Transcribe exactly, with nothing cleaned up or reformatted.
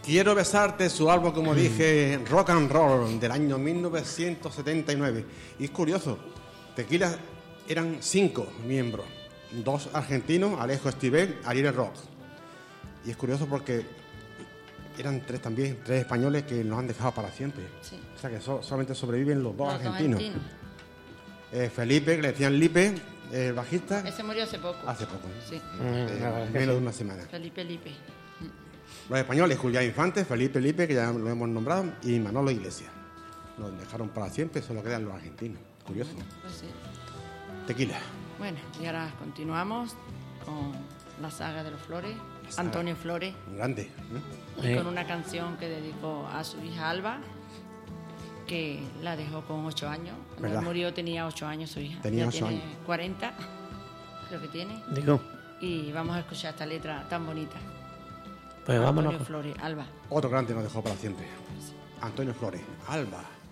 Quiero besarte, su álbum, como dije, Rock and Roll, del año mil novecientos setenta y nueve. Y es curioso, Tequila eran cinco miembros, dos argentinos, Alejo Stivel, Ariel Rock. Y es curioso porque eran tres también, tres españoles que nos han dejado para siempre. Sí. O sea que so, solamente sobreviven los dos Los dos argentinos. argentinos. Eh, Felipe, que le decían Lipe, el bajista, Ese murió hace poco. hace poco, ¿eh? Sí. Eh, menos de una semana. Felipe Lipe. Los españoles, Julián Infante, Felipe Lipe, que ya lo hemos nombrado, y Manolo Iglesias. Nos dejaron para siempre, solo quedan los argentinos. Curioso. Pues sí. Tequila. Bueno, y ahora continuamos con la saga de los Flores, saga. Antonio Flores, Grande. ¿eh? y Eh. con una canción que dedicó a su hija Alba, que la dejó con ocho años. Cuando ¿Verdad? él murió tenía ocho años su hija. Tenía ya ocho tiene años. cuarenta, creo que tiene. Digo, Y vamos a escuchar esta letra tan bonita. pues vámonos. Antonio Flores, Alba. Otro grande nos dejó para siempre. Antonio Flores, Alba.